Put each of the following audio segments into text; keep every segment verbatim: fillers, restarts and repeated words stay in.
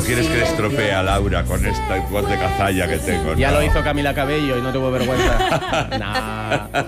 quieres que le estropee a Laura con esta voz de cazalla que tengo. Ya no. lo hizo Camila Cabello y no tuvo vergüenza. Nah.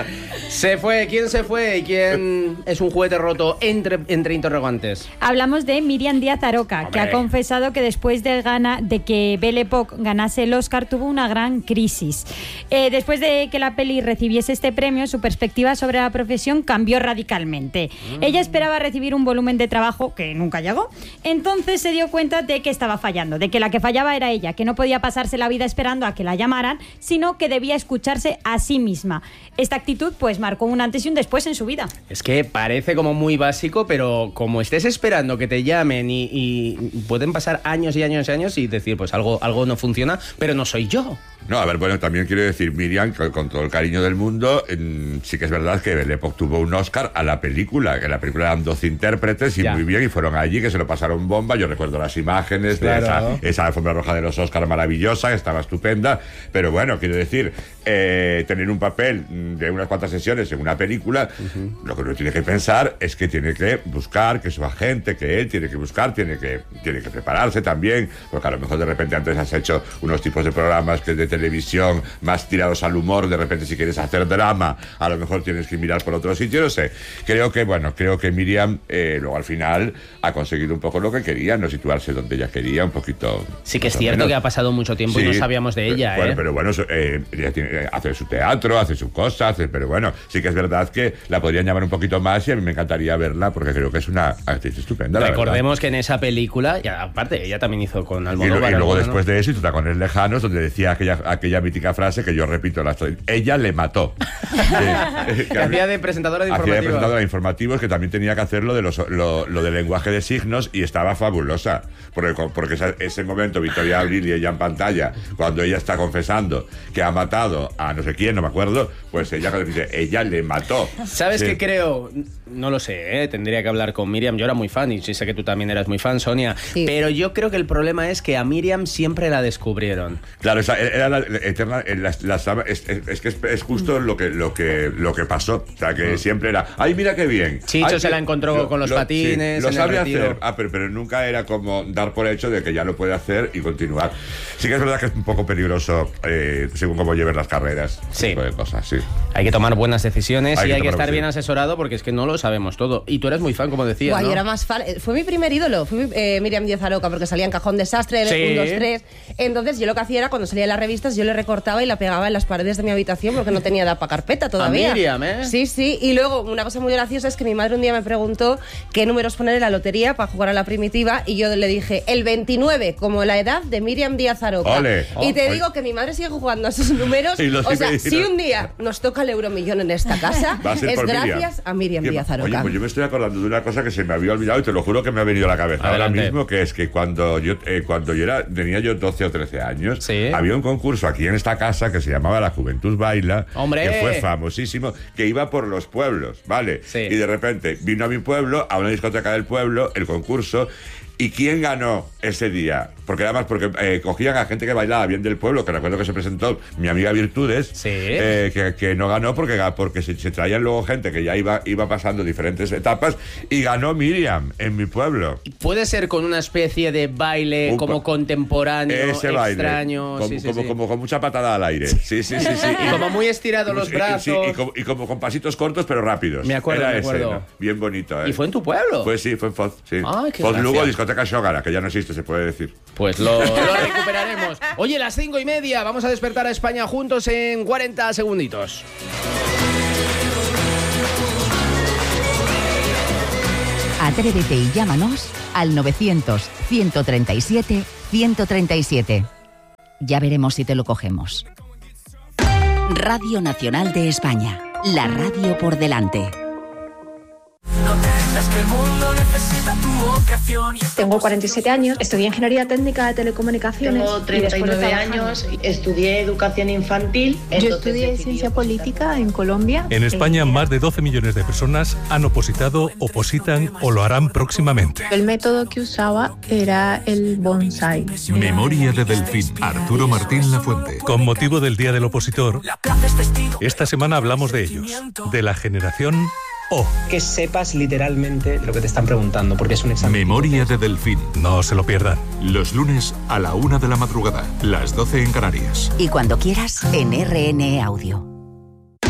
Se fue. ¿Quién se fue? ¿Y quién es un juguete roto entre, entre interrogantes? Hablamos de Míriam Díaz Aroca, Hombre. que ha confesado que después de, gana, de que Belle Époque ganase el Oscar tuvo una gran crisis. Eh, después de que la peli recibiese este premio, su perspectiva sobre la profesión cambió radicalmente. Mm. Ella esperaba recibir un volumen de trabajo que nunca llegó. Entonces se dio cuenta de que estaba fallando, de que la que fallaba era ella, que no podía pasarse la vida esperando a que la llamaran, sino que debía escucharse a sí misma. Esta actitud pues marcó un antes y un después en su vida. Es que parece como muy básico, pero como estés esperando que te llamen y, y pueden pasar años y años y años y decir, pues algo, algo no funciona, pero no soy yo. No, a ver, bueno, también quiero decir, Míriam, con, con todo el cariño del mundo, en, sí que es verdad que Belle Époque tuvo un Oscar a la película, que en la película eran doce intérpretes y ya. Muy bien, y fueron allí, que se lo pasaron bomba. Yo recuerdo las imágenes claro. de esa, esa alfombra roja de los Oscars maravillosa, que estaba estupenda, pero bueno, quiero decir, eh, tener un papel de unas cuantas sesiones en una película, uh-huh. lo que uno tiene que pensar es que tiene que buscar, que su agente, que él tiene que buscar, tiene que, tiene que prepararse también, porque a lo mejor de repente antes has hecho unos tipos de programas que de televisión más tirados al humor, de repente si quieres hacer drama, a lo mejor tienes que mirar por otro sitio, no sé. Creo que, bueno, creo que Míriam eh, luego al final ha conseguido un poco lo que quería, no situarse donde ella quería, un poquito... Sí que es cierto menos. Que ha pasado mucho tiempo sí, y no sabíamos de ella, pero, ¿eh? Bueno, pero bueno, eh, ella tiene, hace su teatro, hace su cosa, hace, pero bueno, sí que es verdad que la podrían llamar un poquito más y a mí me encantaría verla porque creo que es una actriz estupenda, la Recordemos verdad. que en esa película, y aparte, ella también hizo con Almodóvar. Y, lo, y luego ¿no? después de eso, y Tacones Lejanos, donde decía aquella, aquella mítica frase que yo repito, la, ella le mató. que que hacía de presentadora de informativos. Hacía de presentadora de informativos, que también tenía que hacerlo de los, lo, lo del lenguaje de signos, y estaba fabulosa. Porque, porque ese, ese momento, Victoria Abril y ella en pantalla, cuando ella está confesando que ha matado a no sé quién, no me acuerdo, pues ella dice, ella le mató. ¿Sabes sí. qué creo? No lo sé, ¿eh? Tendría que hablar con Míriam. Yo era muy fan y sí sé que tú también eras muy fan, Sonia. Sí. Pero yo creo que el problema es que a Míriam siempre la descubrieron. Claro, esa era la eterna... La, la, la, es, es que es, es justo lo que, lo, que, lo que pasó. O sea, que mm. siempre era, ¡ay, mira qué bien! Chicho ay, se la encontró lo, con los lo, patines. Sí, lo sabe hacer, ah, pero, pero nunca era como dar por hecho de que ya lo puede hacer y continuar. Sí que es verdad que es un poco peligroso eh, según cómo lleves las carreras. Sí. Tipo de cosas, sí. Hay que tomar buenas decisiones hay y que hay que estar bien sí. asesorado porque es que no lo sabemos todo. Y tú eres muy fan, como decías, Guay, ¿no? Yo era más fan. Fue mi primer ídolo, fue mi, eh, Míriam Díaz Aroca, porque salía en Cajón Desastre, sí. uno, dos, tres. Entonces yo lo que hacía era, cuando salía en las revistas, yo le recortaba y la pegaba en las paredes de mi habitación porque no tenía edad para carpeta todavía. A Míriam, ¿eh? Sí, sí. Y luego, una cosa muy graciosa es que mi madre un día me preguntó qué números poner en la lotería para jugar a la primitiva y yo le dije, el veintinueve, como la edad de Míriam Díaz Aroca. Ole. Y te oh, digo que mi madre sigue jugando a esos números. O sea, si un día nos toca el euromillón en esta casa, es gracias Míriam. a Míriam Díaz Aroca. Oye, pues yo me estoy acordando de una cosa que se me había olvidado y te lo juro que me ha venido a la cabeza Adelante. ahora mismo, que es que cuando yo eh, cuando yo era tenía yo doce o trece años, ¿sí? Había un concurso aquí en esta casa que se llamaba La Juventud Baila, ¡hombre! Que fue famosísimo, que iba por los pueblos, ¿vale? Sí. Y de repente vino a mi pueblo, a una discoteca del pueblo, el concurso. ¿Y quién ganó ese día? Porque además, porque eh, cogían a gente que bailaba bien del pueblo, que recuerdo que se presentó mi amiga Virtudes, sí. eh, que, que no ganó porque, porque se, se traían luego gente que ya iba, iba pasando diferentes etapas, y ganó Míriam en mi pueblo. Puede ser con una especie de baile Un, como contemporáneo, ese baile, extraño. Como, sí, sí, como, sí. como con mucha patada al aire. Sí, sí, sí. sí. Y como muy estirado los brazos. Sí, y, como, y como con pasitos cortos pero rápidos. Me acuerdo, Era me acuerdo. Ese, ¿no? Bien bonito, ¿eh? ¿Y fue en tu pueblo? Pues sí, fue en Foz, sí. Ay, qué Foz gracia. Lugo, discoteca Xógara, que ya no existe, se puede decir. Pues lo, lo recuperaremos. Oye, las cinco y media, vamos a despertar a España juntos en cuarenta segunditos. Atrévete y llámanos al novecientos, ciento treinta y siete, ciento treinta y siete. Ya veremos si te lo cogemos. Radio Nacional de España. La radio por delante. Tengo cuarenta y siete años, estudié Ingeniería Técnica de Telecomunicaciones. Tengo treinta y nueve años, estudié Educación Infantil. Yo estudié Ciencia Política en Colombia. En España, más de doce millones de personas han opositado, opositan o lo harán próximamente. El método que usaba era el bonsai. Memoria de Delfín, Arturo Martín Lafuente. Con motivo del Día del Opositor, esta semana hablamos de ellos, de la generación O. Que sepas literalmente lo que te están preguntando, porque es un examen. Memoria de Delfín. No se lo pierdan. Los lunes a la una de la madrugada, las doce en Canarias. Y cuando quieras, en R N E Audio.